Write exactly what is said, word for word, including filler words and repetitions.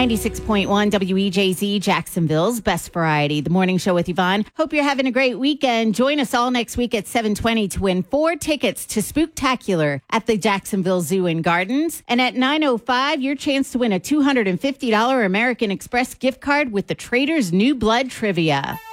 ninety-six point one W E J Z, Jacksonville's Best Variety. The morning show with Yvonne. Hope you're having a great weekend. Join us all next week at seven twenty to win four tickets to Spooktacular at the Jacksonville Zoo and Gardens. And at nine oh five, your chance to win a two hundred fifty dollars American Express gift card with the Trader's New Blood Trivia.